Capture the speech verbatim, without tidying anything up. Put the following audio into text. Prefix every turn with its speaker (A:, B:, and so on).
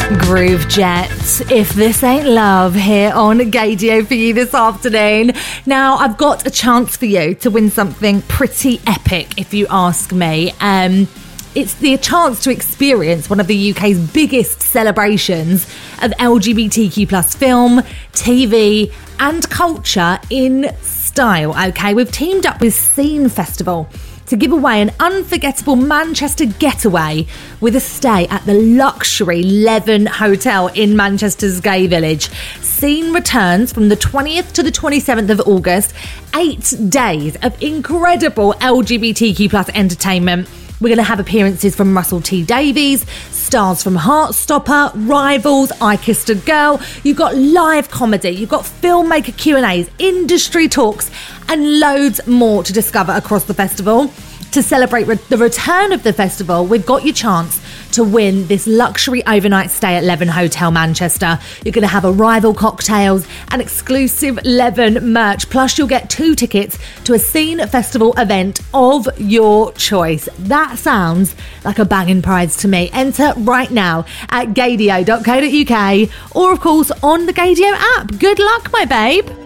A: Groove Jet, If This Ain't Love, here on Gaydio for you this afternoon. Now, I've got a chance for you to win something pretty epic, if you ask me. Um, it's the chance to experience one of the U K's biggest celebrations of L G B T Q plus film, T V and culture in style, okay? We've teamed up with Scene Festival to give away an unforgettable Manchester getaway with a stay at the luxury Leven Hotel in Manchester's Gay Village. Scene returns from the twentieth to the twenty-seventh of August. Eight days of incredible L G B T Q plus entertainment. We're going to have appearances from Russell T Davies, stars from Heartstopper, Rivals, I Kissed a Girl. You've got live comedy, you've got filmmaker Q and A's, industry talks, and loads more to discover across the festival. To celebrate re- the return of the festival, we've got your chance to win this luxury overnight stay at Leven Hotel Manchester. You're going to have arrival cocktails and exclusive Leven merch. Plus, you'll get two tickets to a Scene Festival event of your choice. That sounds like a banging prize to me. Enter right now at gaydio dot co dot uk or, of course, on the Gaydio app. Good luck, my babe.